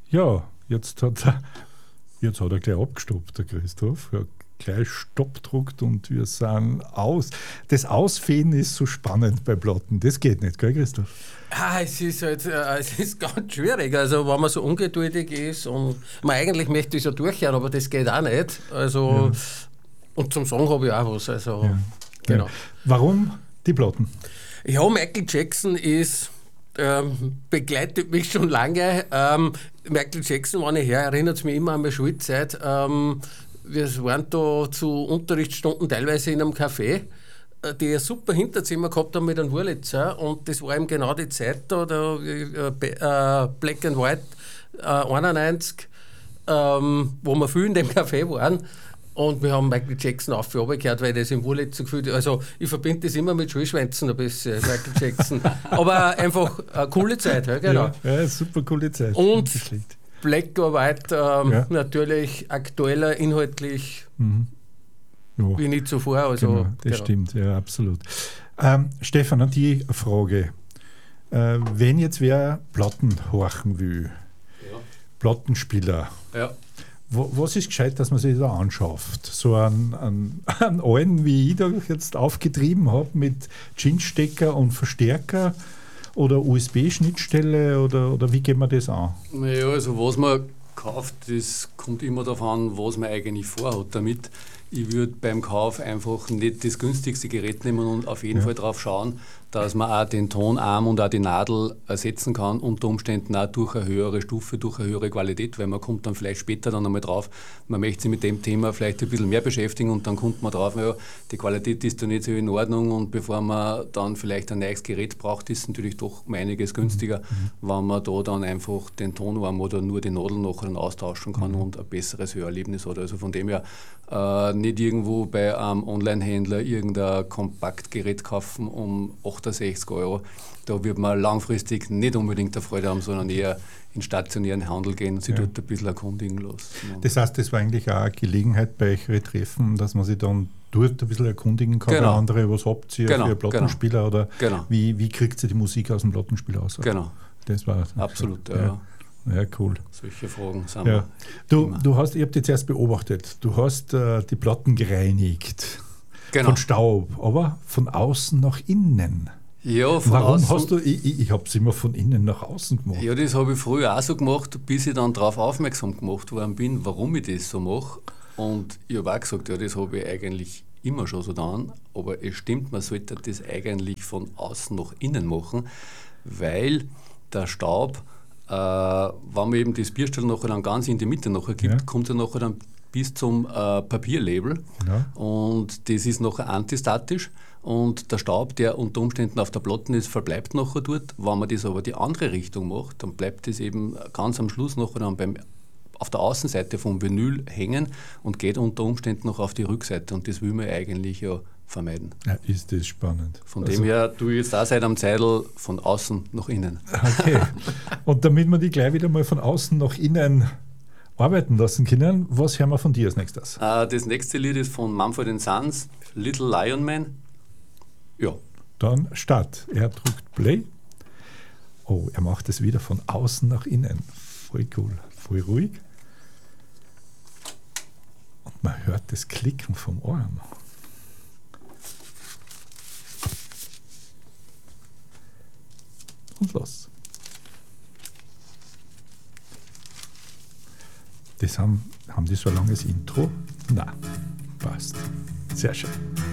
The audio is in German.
Ja, jetzt hat er gleich abgestoppt, der Christoph. Er hat gleich Stopp gedruckt und wir sind aus. Das Ausfäden ist so spannend bei Platten. Das geht nicht, gell, Christoph? Es ist halt, es ist ganz schwierig. Also, wenn man so ungeduldig ist und man eigentlich möchte es ja durchhören, aber das geht auch nicht. Also, und zum Song habe ich auch was. Also, genau. Ja. Warum die Platten? Ja, Michael Jackson ist, begleitet mich schon lange. Michael Jackson, wenn ich her, erinnert es mich immer an meine Schulzeit. Wir waren da zu Unterrichtsstunden teilweise in einem Café, die ein super Hinterzimmer gehabt haben mit einem Wurlitzer, und das war eben genau die Zeit da Black and White 91, wo wir viel in dem Café waren. Und wir haben Michael Jackson auf und runter gehört, weil das im Wurlitzer gefühlt. Also ich verbinde das immer mit Schulschwänzen ein bisschen, Michael Jackson. Aber einfach eine coole Zeit, ja, genau. Ja, super coole Zeit. Und Black or White, natürlich aktueller, inhaltlich wie nie zuvor. Also, genau, das stimmt, ja, absolut. Stefan, an die Frage. Wenn jetzt wer Platten horchen will, Plattenspieler, was ist gescheit, dass man sich da anschafft? So einen alten, wie ich da jetzt aufgetrieben habe, mit Chinstecker und Verstärker oder USB-Schnittstelle oder wie geht man das an? Naja, also was man kauft, das kommt immer darauf an, was man eigentlich vorhat damit. Ich würde beim Kauf einfach nicht das günstigste Gerät nehmen und auf jeden Fall darauf schauen, dass man auch den Tonarm und auch die Nadel ersetzen kann, unter Umständen auch durch eine höhere Stufe, durch eine höhere Qualität, weil man kommt dann vielleicht später dann einmal drauf, man möchte sich mit dem Thema vielleicht ein bisschen mehr beschäftigen und dann kommt man drauf, ja, die Qualität ist dann nicht so in Ordnung, und bevor man dann vielleicht ein neues Gerät braucht, ist es natürlich doch um einiges günstiger, wenn man da dann einfach den Tonarm oder nur die Nadel nachher dann austauschen kann und ein besseres Hörerlebnis hat. Also von dem her nicht irgendwo bei einem Online-Händler irgendein Kompaktgerät kaufen um 68 €. Da wird man langfristig nicht unbedingt eine Freude haben, sondern eher in stationären Handel gehen und sich dort ein bisschen erkundigen lassen. Das heißt, das war eigentlich auch eine Gelegenheit bei euren Treffen, dass man sich dann dort ein bisschen erkundigen kann, genau. Bei andere, was habt ihr für Plattenspieler oder wie kriegt ihr die Musik aus dem Plattenspieler aus? Genau. Das war absolut, Ja, cool. Solche Fragen sind wir. Ihr habt jetzt erst beobachtet, du hast die Platten gereinigt von Staub, aber von außen nach innen. Ja, von Warum außen, hast du, ich habe es immer von innen nach außen gemacht. Ja, das habe ich früher auch so gemacht, bis ich dann darauf aufmerksam gemacht worden bin, warum ich das so mache. Und ich habe auch gesagt, das habe ich eigentlich immer schon so getan, aber es stimmt, man sollte das eigentlich von außen nach innen machen, weil der Staub, wenn man eben das Bierstell nachher dann ganz in die Mitte nachher gibt, kommt er nachher dann bis zum Papierlabel und das ist nachher antistatisch und der Staub, der unter Umständen auf der Platte ist, verbleibt nachher dort. Wenn man das aber die andere Richtung macht, dann bleibt das eben ganz am Schluss nachher dann auf der Außenseite vom Vinyl hängen und geht unter Umständen noch auf die Rückseite, und das will man eigentlich ja vermeiden. Ja, ist das spannend. Von dem her tue ich jetzt auch seit am Zeitl von außen nach innen. Okay. Und damit wir die gleich wieder mal von außen nach innen arbeiten lassen können, was hören wir von dir als nächstes? Das nächste Lied ist von Mumford & Sons, Little Lion Man. Ja. Dann Start. Er drückt Play. Oh, er macht es wieder von außen nach innen. Voll cool, voll ruhig. Und man hört das Klicken vom Arm. Und los. Haben die so ein langes Intro? Nein, passt. Sehr schön.